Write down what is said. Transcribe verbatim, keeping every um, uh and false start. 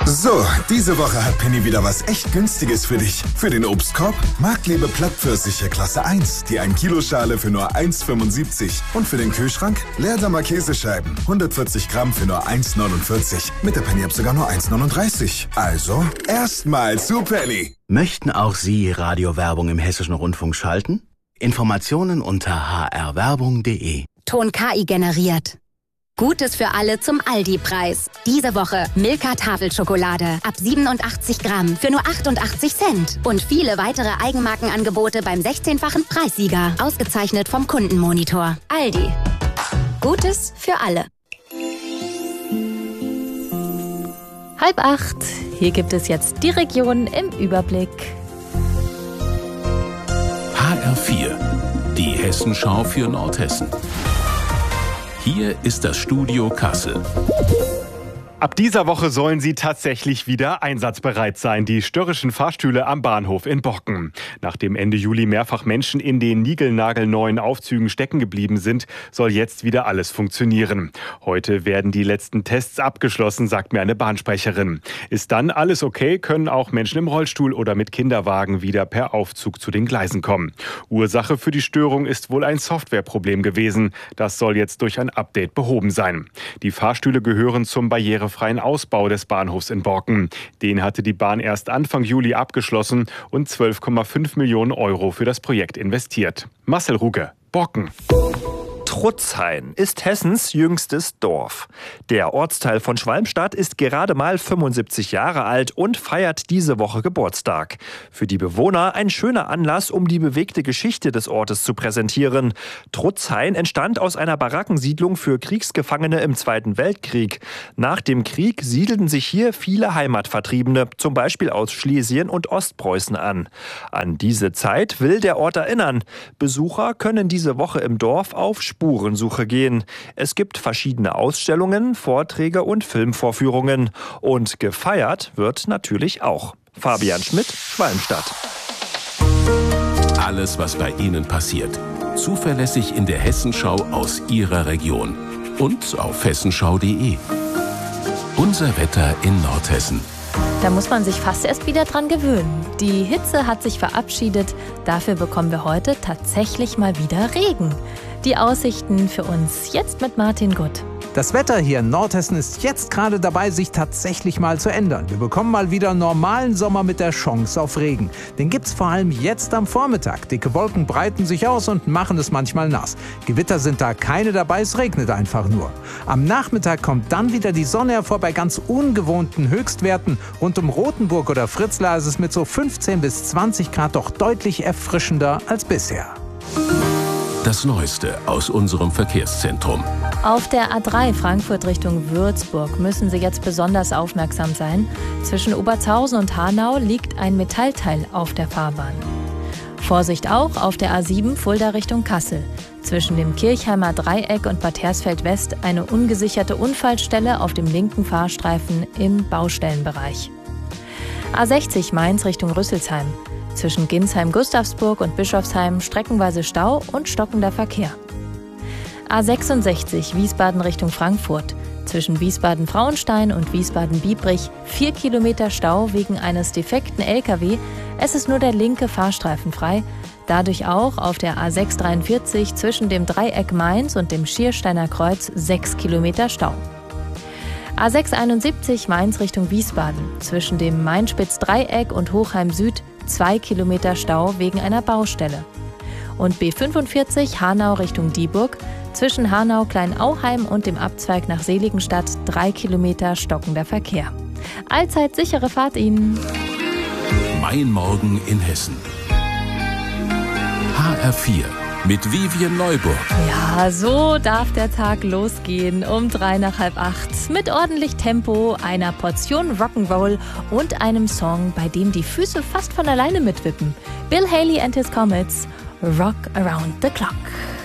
So, diese Woche hat Penny wieder was echt Günstiges für dich. Für den Obstkorb Marktlebe Plattpfirsiche Klasse eins, die ein Kilo Schale für nur eins Komma fünfundsiebzig. Und für den Kühlschrank Leerdammer Käsescheiben, hundertvierzig Gramm für nur eins Komma neunundvierzig. Mit der Penny-App sogar nur eins Komma neununddreißig. Also, erstmal zu Penny. Möchten auch Sie Radiowerbung im Hessischen Rundfunk schalten? Informationen unter h r werbung punkt d e. Ton K I generiert. Gutes für alle zum Aldi-Preis. Diese Woche Milka Tafelschokolade ab siebenundachtzig Gramm für nur achtundachtzig Cent. Und viele weitere Eigenmarkenangebote beim sechzehnfachen Preissieger. Ausgezeichnet vom Kundenmonitor. Aldi. Gutes für alle. Halb acht. Hier gibt es jetzt die Region im Überblick. H R vier. Die Hessenschau für Nordhessen. Hier ist das Studio Kassel. Ab dieser Woche sollen sie tatsächlich wieder einsatzbereit sein, die störrischen Fahrstühle am Bahnhof in Borken. Nachdem Ende Juli mehrfach Menschen in den niegelnagelneuen Aufzügen stecken geblieben sind, soll jetzt wieder alles funktionieren. Heute werden die letzten Tests abgeschlossen, sagt mir eine Bahnsprecherin. Ist dann alles okay, können auch Menschen im Rollstuhl oder mit Kinderwagen wieder per Aufzug zu den Gleisen kommen. Ursache für die Störung ist wohl ein Softwareproblem gewesen. Das soll jetzt durch ein Update behoben sein. Die Fahrstühle gehören zum Barriere freien Ausbau des Bahnhofs in Borken. Den hatte die Bahn erst Anfang Juli abgeschlossen und zwölf Komma fünf Millionen Euro für das Projekt investiert. Marcel Ruge, Borken. Trutzhain ist Hessens jüngstes Dorf. Der Ortsteil von Schwalmstadt ist gerade mal fünfundsiebzig Jahre alt und feiert diese Woche Geburtstag. Für die Bewohner ein schöner Anlass, um die bewegte Geschichte des Ortes zu präsentieren. Trutzhain entstand aus einer Barackensiedlung für Kriegsgefangene im Zweiten Weltkrieg. Nach dem Krieg siedelten sich hier viele Heimatvertriebene, zum Beispiel aus Schlesien und Ostpreußen an. An diese Zeit will der Ort erinnern. Besucher können diese Woche im Dorf auf Spurensuche gehen. Es gibt verschiedene Ausstellungen, Vorträge und Filmvorführungen. Und gefeiert wird natürlich auch. Fabian Schmidt, Schwalmstadt. Alles, was bei Ihnen passiert. Zuverlässig in der Hessenschau aus Ihrer Region. Und auf hessenschau punkt d e. Unser Wetter in Nordhessen. Da muss man sich fast erst wieder dran gewöhnen. Die Hitze hat sich verabschiedet. Dafür bekommen wir heute tatsächlich mal wieder Regen. Die Aussichten für uns jetzt mit Martin Gutt. Das Wetter hier in Nordhessen ist jetzt gerade dabei, sich tatsächlich mal zu ändern. Wir bekommen mal wieder normalen Sommer mit der Chance auf Regen. Den gibt's vor allem jetzt am Vormittag. Dicke Wolken breiten sich aus und machen es manchmal nass. Gewitter sind da keine dabei, es regnet einfach nur. Am Nachmittag kommt dann wieder die Sonne hervor bei ganz ungewohnten Höchstwerten. Rund um Rothenburg oder Fritzlar ist es mit so fünfzehn bis zwanzig Grad doch deutlich erfrischender als bisher. Das Neueste aus unserem Verkehrszentrum. Auf der A drei Frankfurt Richtung Würzburg müssen Sie jetzt besonders aufmerksam sein. Zwischen Obertshausen und Hanau liegt ein Metallteil auf der Fahrbahn. Vorsicht auch auf der A sieben Fulda Richtung Kassel. Zwischen dem Kirchheimer Dreieck und Bad Hersfeld West eine ungesicherte Unfallstelle auf dem linken Fahrstreifen im Baustellenbereich. A sechzig Mainz Richtung Rüsselsheim. Zwischen Ginsheim-Gustavsburg und Bischofsheim streckenweise Stau und stockender Verkehr. A sechsundsechzig Wiesbaden Richtung Frankfurt. Zwischen Wiesbaden-Frauenstein und Wiesbaden-Biebrich vier Kilometer Stau wegen eines defekten L K W. Es ist nur der linke Fahrstreifen frei. Dadurch auch auf der A sechshundertdreiundvierzig zwischen dem Dreieck Mainz und dem Schiersteiner Kreuz sechs Kilometer Stau. A sechshunderteinundsiebzig Mainz Richtung Wiesbaden. Zwischen dem Mainspitz-Dreieck und Hochheim Süd zwei Kilometer Stau wegen einer Baustelle. Und B fünfundvierzig Hanau Richtung Dieburg. Zwischen Hanau-Kleinauheim und dem Abzweig nach Seligenstadt drei Kilometer stockender Verkehr. Allzeit sichere Fahrt Ihnen. Mein Morgen in Hessen. H R vier mit Vivian Neuburg. Ja, so darf der Tag losgehen um drei nach halb acht. Mit ordentlich Tempo, einer Portion Rock'n'Roll und einem Song, bei dem die Füße fast von alleine mitwippen. Bill Haley and his Comets, Rock Around the Clock.